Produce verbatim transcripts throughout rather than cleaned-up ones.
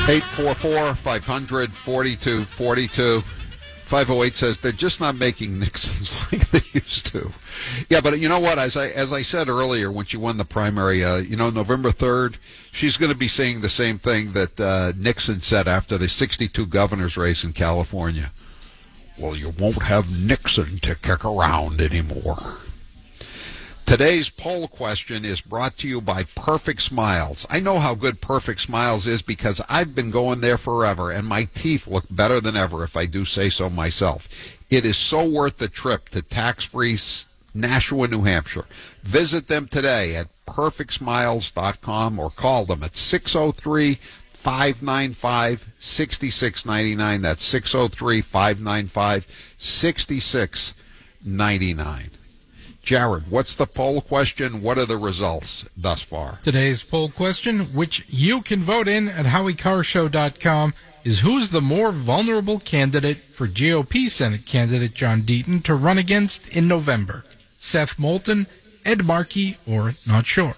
eight four four, five hundred, forty-two forty-two. five oh eight says they're just not making Nixons like they used to. Yeah, but you know what? As I as I said earlier, when she won the primary, uh, you know, November third, she's going to be saying the same thing that uh, Nixon said after the sixty-two governor's race in California. Well, you won't have Nixon to kick around anymore. Today's poll question is brought to you by Perfect Smiles. I know how good Perfect Smiles is because I've been going there forever, and my teeth look better than ever, if I do say so myself. It is so worth the trip to tax-free Nashua, New Hampshire. Visit them today at perfect smiles dot com or call them at six oh three, five nine five, six six nine nine. That's six oh three, five nine five, six six nine nine. Jared, what's the poll question? What are the results thus far? Today's poll question, which you can vote in at howie carr show dot com, is who's the more vulnerable candidate for G O P Senate candidate John Deaton to run against in November? Seth Moulton, Ed Markey, or not sure?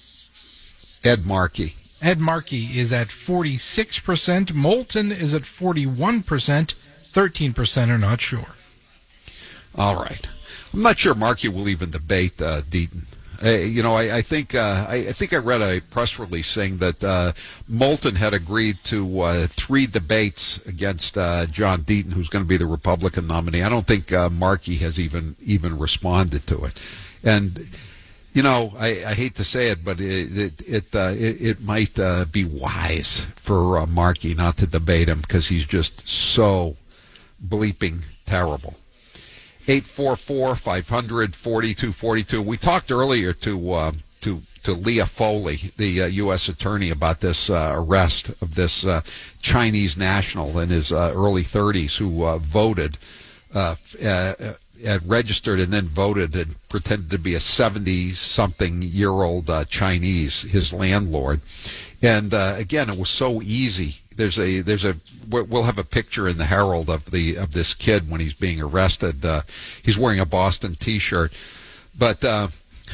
Ed Markey. Ed Markey is at forty-six percent. Moulton is at forty-one percent. thirteen percent are not sure. All right. I'm not sure Markey will even debate uh, Deaton. Uh, you know, I, I think uh, I, I think I read a press release saying that uh, Moulton had agreed to uh, three debates against uh, John Deaton, who's going to be the Republican nominee. I don't think uh, Markey has even even responded to it. And you know, I, I hate to say it, but it it it, uh, it, it might uh, be wise for uh, Markey not to debate him because he's just so bleeping terrible. eight four four, five hundred, forty-two forty-two. We talked earlier to uh, to to Leah Foley, the uh, U S attorney, about this uh, arrest of this uh, Chinese national in his uh, early thirties who uh, voted, uh, uh, uh, registered and then voted and pretended to be a seventy-something-year-old uh, Chinese, his landlord. And uh, again, it was so easy. There's a there's a we'll have a picture in the Herald of the of this kid when he's being arrested. Uh, he's wearing a Boston T-shirt, but uh,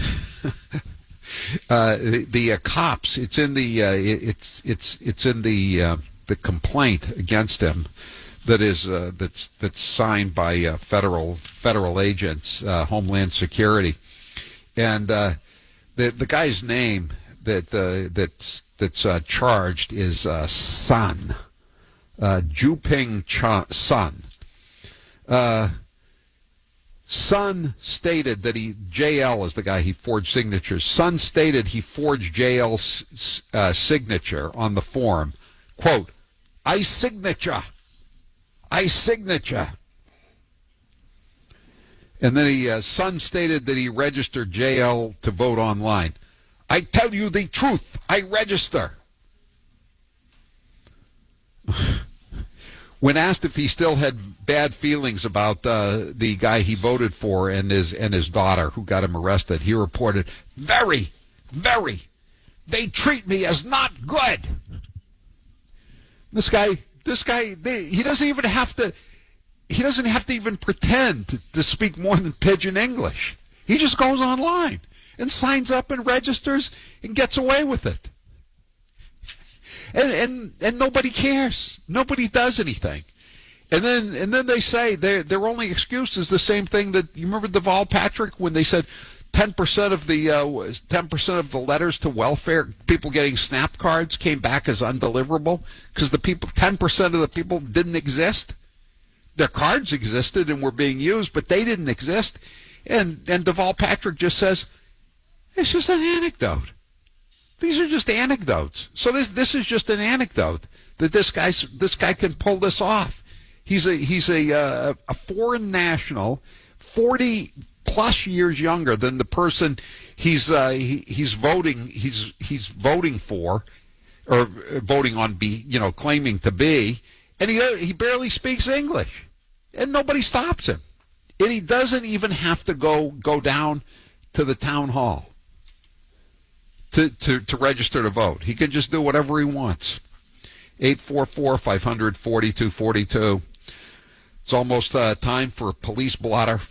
uh, the, the uh, cops. It's in the uh, it's it's it's in the uh, the complaint against him that is uh, that's that's signed by uh, federal federal agents, uh, Homeland Security, and uh, the the guy's name that uh, that's. that's uh, charged is uh, Sun, uh, Juping Ch- Sun. Uh, Sun stated that he, J L is the guy he forged signatures. Sun stated he forged J L's uh, signature on the form. Quote, I signature. I signature. And then he, uh, Sun stated that he registered J L to vote online. I tell you the truth. I register. When asked if he still had bad feelings about uh, the guy he voted for and his and his daughter who got him arrested, he reported, very, very. They treat me as not good. This guy, this guy, they, he doesn't even have to, he doesn't have to even pretend to, to speak more than pidgin English. He just goes online and signs up and registers and gets away with it. And and and nobody cares. Nobody does anything. And then and then they say their their only excuse is the same thing that you remember Deval Patrick when they said ten percent of the uh, ten percent of the letters to welfare people getting SNAP cards came back as undeliverable because the people ten percent of the people didn't exist. Their cards existed and were being used, but they didn't exist. And and Deval Patrick just says, it's just an anecdote. These are just anecdotes. So this this is just an anecdote that this guy this guy can pull this off. He's a he's a uh, a foreign national, forty plus years younger than the person he's uh, he, he's voting he's he's voting for, or voting on be you know claiming to be, and he he barely speaks English, and nobody stops him, and he doesn't even have to go go down to the town hall to, to, to register to vote. He can just do whatever he wants. eight four four, five hundred, forty-two forty-two. It's almost uh, time for Police Blotter.